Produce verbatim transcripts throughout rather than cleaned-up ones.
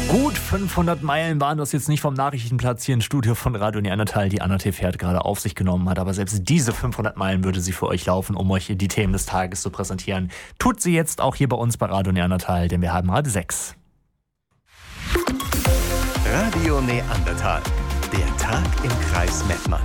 Gut fünfhundert Meilen waren das jetzt nicht vom Nachrichtenplatz hier im Studio von Radio Neandertal, die Anna T. Pferd gerade auf sich genommen hat. Aber selbst diese fünfhundert Meilen würde sie für euch laufen, um euch die Themen des Tages zu präsentieren. Tut sie jetzt auch hier bei uns bei Radio Neandertal, denn wir haben halb sechs. Radio Neandertal, der Tag im Kreis Mettmann.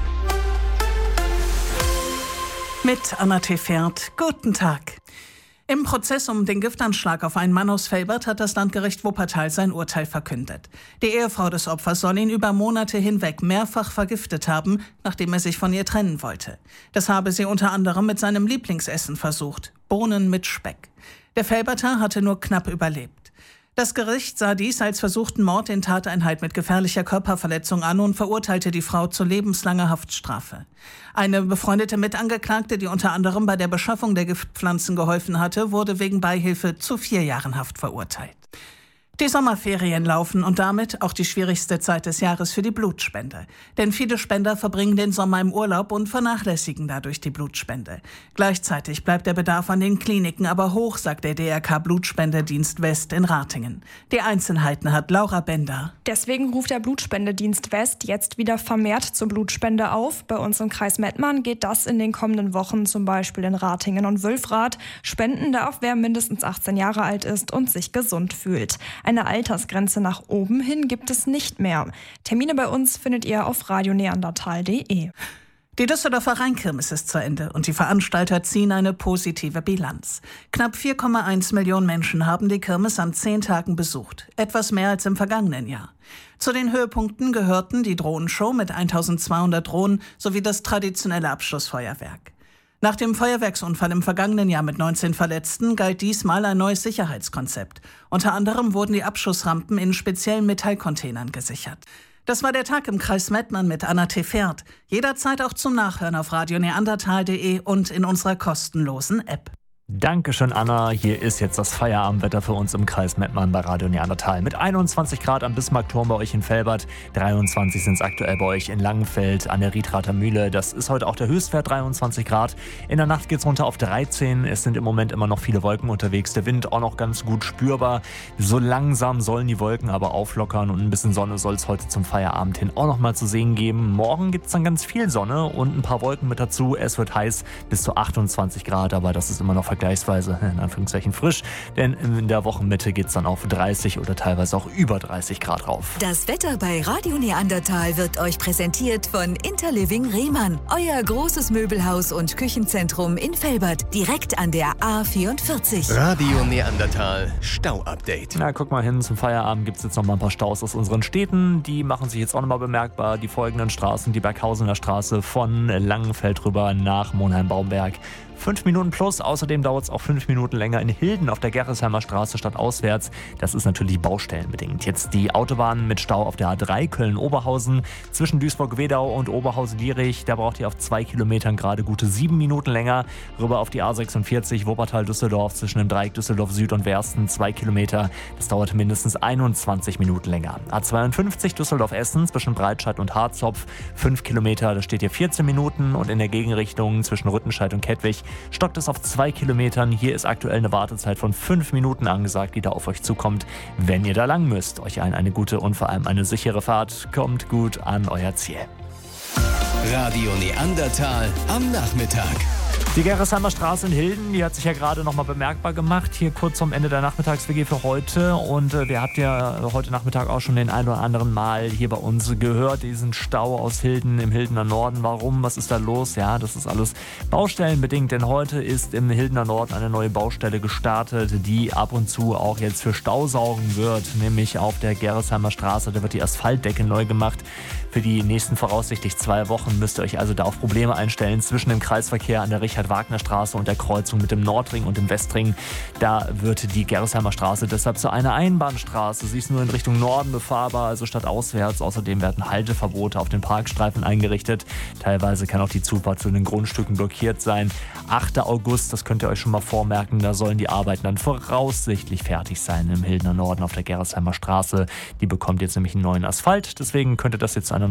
Mit Anna T. Pferd, guten Tag. Im Prozess um den Giftanschlag auf einen Mann aus Velbert hat das Landgericht Wuppertal sein Urteil verkündet. Die Ehefrau des Opfers soll ihn über Monate hinweg mehrfach vergiftet haben, nachdem er sich von ihr trennen wollte. Das habe sie unter anderem mit seinem Lieblingsessen versucht, Bohnen mit Speck. Der Velberter hatte nur knapp überlebt. Das Gericht sah dies als versuchten Mord in Tateinheit mit gefährlicher Körperverletzung an und verurteilte die Frau zu lebenslanger Haftstrafe. Eine befreundete Mitangeklagte, die unter anderem bei der Beschaffung der Giftpflanzen geholfen hatte, wurde wegen Beihilfe zu vier Jahren Haft verurteilt. Die Sommerferien laufen und damit auch die schwierigste Zeit des Jahres für die Blutspende. Denn viele Spender verbringen den Sommer im Urlaub und vernachlässigen dadurch die Blutspende. Gleichzeitig bleibt der Bedarf an den Kliniken aber hoch, sagt der D R K Blutspendedienst West in Ratingen. Die Einzelheiten hat Laura Bender. Deswegen ruft der Blutspendedienst West jetzt wieder vermehrt zur Blutspende auf. Bei uns im Kreis Mettmann geht das in den kommenden Wochen zum Beispiel in Ratingen und Wülfrath. Spenden darf, wer mindestens achtzehn Jahre alt ist und sich gesund fühlt. Eine Altersgrenze nach oben hin gibt es nicht mehr. Termine bei uns findet ihr auf radio neandertal punkt de. Die Düsseldorfer Rheinkirmes ist zu Ende und die Veranstalter ziehen eine positive Bilanz. Knapp vier Komma eins Millionen Menschen haben die Kirmes an zehn Tagen besucht, etwas mehr als im vergangenen Jahr. Zu den Höhepunkten gehörten die Drohnenshow mit eintausendzweihundert Drohnen sowie das traditionelle Abschussfeuerwerk. Nach dem Feuerwerksunfall im vergangenen Jahr mit neunzehn Verletzten galt diesmal ein neues Sicherheitskonzept. Unter anderem wurden die Abschussrampen in speziellen Metallcontainern gesichert. Das war der Tag im Kreis Mettmann mit Anna T. Pferd. Jederzeit auch zum Nachhören auf radio neandertal punkt de und in unserer kostenlosen App. Dankeschön, Anna. Hier ist jetzt das Feierabendwetter für uns im Kreis Mettmann bei Radio Neandertal. Mit einundzwanzig Grad am Bismarckturm bei euch in Velbert, dreiundzwanzig sind es aktuell bei euch in Langenfeld an der Riedrather Mühle. Das ist heute auch der Höchstwert, dreiundzwanzig Grad. In der Nacht geht es runter auf dreizehn. Es sind im Moment immer noch viele Wolken unterwegs. Der Wind auch noch ganz gut spürbar. So langsam sollen die Wolken aber auflockern und ein bisschen Sonne soll es heute zum Feierabend hin auch noch mal zu sehen geben. Morgen gibt es dann ganz viel Sonne und ein paar Wolken mit dazu. Es wird heiß, bis zu achtundzwanzig Grad, aber das ist immer noch vergleichsweise in Anführungszeichen frisch, denn in der Wochenmitte geht es dann auf dreißig oder teilweise auch über dreißig Grad rauf. Das Wetter bei Radio Neandertal wird euch präsentiert von Interliving Rehmann, euer großes Möbelhaus und Küchenzentrum in Velbert, direkt an der A vierundvierzig. Radio Neandertal Stau-Update. Na, guck mal hin, zum Feierabend gibt es jetzt noch mal ein paar Staus aus unseren Städten. Die machen sich jetzt auch noch mal bemerkbar. Die folgenden Straßen, die Berghausener Straße von Langenfeld rüber nach Monheim-Baumberg. Fünf Minuten plus, außerdem dauert es auch fünf Minuten länger in Hilden auf der Gerresheimer Straße statt auswärts. Das ist natürlich baustellenbedingt. Jetzt die Autobahn mit Stau auf der A drei Köln-Oberhausen zwischen Duisburg-Wedau und Oberhausen-Lierich. Da braucht ihr auf zwei Kilometern gerade gute sieben Minuten länger. Rüber auf die A sechsundvierzig Wuppertal-Düsseldorf zwischen dem Dreieck Düsseldorf Süd und Wersten zwei Kilometer. Das dauert mindestens einundzwanzig Minuten länger. A zweiundfünfzig Düsseldorf-Essen zwischen Breitscheid und Harzopf fünf Kilometer. Da steht ihr vierzehn Minuten und in der Gegenrichtung zwischen Rüttenscheid und Kettwig stockt es auf zwei Kilometern. Hier ist aktuell eine Wartezeit von fünf Minuten angesagt, die da auf euch zukommt, wenn ihr da lang müsst. Euch allen eine gute und vor allem eine sichere Fahrt. Kommt gut an euer Ziel. Radio Neandertal am Nachmittag. Die Gerresheimer Straße in Hilden, die hat sich ja gerade noch mal bemerkbar gemacht, hier kurz zum Ende der Nachmittags-W G für heute. Und äh, wir habt ja heute Nachmittag auch schon den ein oder anderen Mal hier bei uns gehört, diesen Stau aus Hilden im Hildener Norden. Warum? Was ist da los? Ja, das ist alles baustellenbedingt, denn heute ist im Hildener Norden eine neue Baustelle gestartet, die ab und zu auch jetzt für Stau sorgen wird, nämlich auf der Gerresheimer Straße. Da wird die Asphaltdecke neu gemacht. Für die nächsten voraussichtlich zwei Wochen müsst ihr euch also da auf Probleme einstellen zwischen dem Kreisverkehr an der Richard-Wagner-Straße und der Kreuzung mit dem Nordring und dem Westring. Da wird die Gerresheimer Straße deshalb zu einer Einbahnstraße. Sie ist nur in Richtung Norden befahrbar, also statt auswärts. Außerdem werden Halteverbote auf den Parkstreifen eingerichtet. Teilweise kann auch die Zufahrt zu den Grundstücken blockiert sein. achter August, das könnt ihr euch schon mal vormerken, da sollen die Arbeiten dann voraussichtlich fertig sein im Hildener Norden auf der Gerresheimer Straße. Die bekommt jetzt nämlich einen neuen Asphalt. Deswegen könnte das jetzt eine